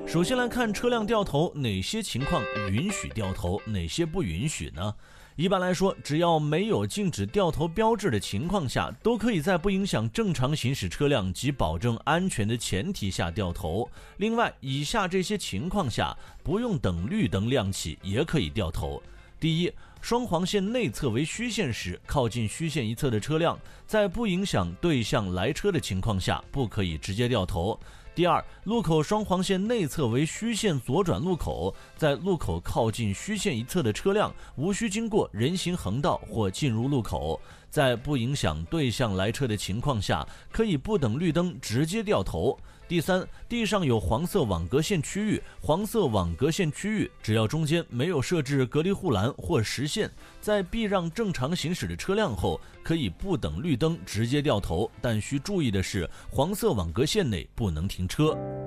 首先来看车辆掉头，哪些情况允许掉头，哪些不允许呢？一般来说，只要没有禁止掉头标志的情况下，都可以在不影响正常行驶车辆及保证安全的前提下掉头。另外，以下这些情况下，不用等绿灯亮起也可以掉头。第一，双黄线内侧为虚线时，靠近虚线一侧的车辆，在不影响对向来车的情况下，不可以直接掉头。第二，路口双黄线内侧为虚线左转路口，在路口靠近虚线一侧的车辆无需经过人行横道或进入路口，在不影响对向来车的情况下，可以不等绿灯直接掉头。第三，地上有黄色网格线区域，黄色网格线区域只要中间没有设置隔离护栏或实线，在避让正常行驶的车辆后，可以不等绿灯直接掉头，但需注意的是，黄色网格线内不能停车。